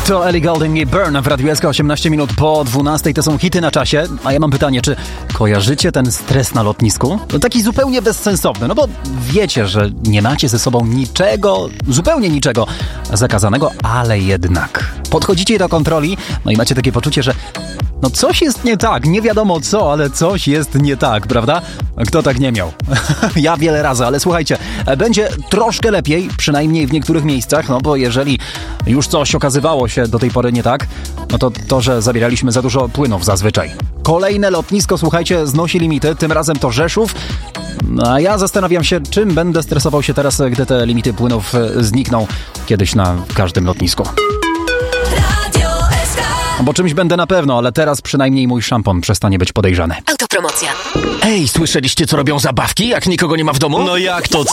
To Ellie Goulding i Burn w Radiu SK 18 minut po 12. To są hity na czasie. A ja mam pytanie, czy kojarzycie ten stres na lotnisku? No taki zupełnie bezsensowny, no bo wiecie, że nie macie ze sobą niczego, zupełnie niczego zakazanego, ale jednak podchodzicie do kontroli, no i macie takie poczucie, że no coś jest nie tak, nie wiadomo co, ale coś jest nie tak, prawda? Kto tak nie miał? Ja wiele razy, ale słuchajcie, będzie troszkę lepiej, przynajmniej w niektórych miejscach, no bo jeżeli już coś okazywało się do tej pory nie tak, no to, że zabieraliśmy za dużo płynów zazwyczaj. Kolejne lotnisko, słuchajcie, znosi limity, tym razem to Rzeszów, a ja zastanawiam się, czym będę stresował się teraz, gdy te limity płynów znikną kiedyś na każdym lotnisku. Bo czymś będę na pewno, ale teraz przynajmniej mój szampon przestanie być podejrzany. Autopromocja. Ej, słyszeliście, co robią zabawki, jak nikogo nie ma w domu? No jak to